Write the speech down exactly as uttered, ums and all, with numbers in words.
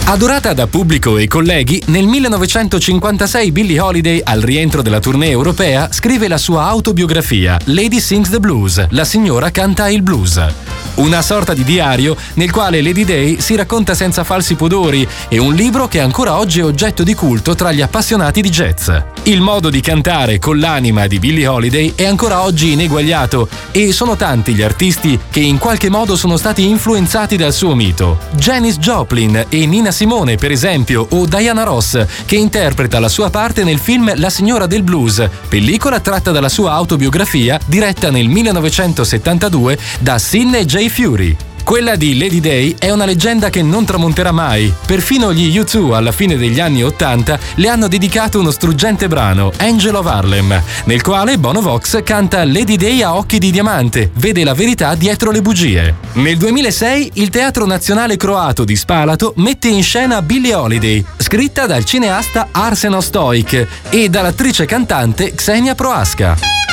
Adorata da pubblico e colleghi, nel millenovecentocinquantasei Billie Holiday, al rientro della tournée europea, scrive la sua autobiografia Lady Sings the Blues, la signora canta il blues. Una sorta di diario nel quale Lady Day si racconta senza falsi pudori e un libro che ancora oggi è oggetto di culto tra gli appassionati di jazz. Il modo di cantare con l'anima di Billie Holiday è ancora oggi ineguagliato e sono tanti gli artisti che in qualche modo sono stati influenzati dal suo mito. Janis Joplin e Nina Simone, per esempio, o Diana Ross, che interpreta la sua parte nel film La signora del blues, pellicola tratta dalla sua autobiografia diretta nel millenovecentosettantadue da Sidney J. Furie. Quella di Lady Day è una leggenda che non tramonterà mai. Perfino gli U due alla fine degli anni ottanta le hanno dedicato uno struggente brano, Angel of Harlem, nel quale Bono Vox canta Lady Day a occhi di diamante, vede la verità dietro le bugie. Nel duemilasei il Teatro Nazionale Croato di Spalato mette in scena Billie Holiday, scritta dal cineasta Arsen Ostojic e dall'attrice cantante Ksenia Prohaska.